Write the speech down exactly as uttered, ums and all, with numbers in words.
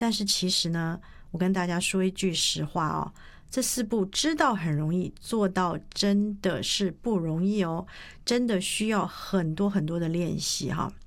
但是其实呢，我跟大家说一句实话哦，这四步知道很容易，做到真的是不容易哦，真的需要很多很多的练习哈。